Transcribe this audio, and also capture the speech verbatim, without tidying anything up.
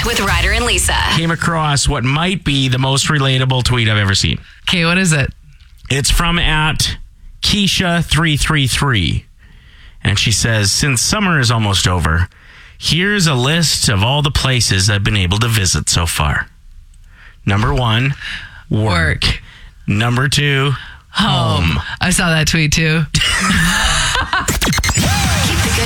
with Ryder and Lisa. Came across what might be the most relatable tweet I've ever seen. Okay, what is it? It's from at Keisha three three three. And she says, since summer is almost over, here's a list of all the places I've been able to visit so far. Number one, work. Work. Number two, home. I saw that tweet too.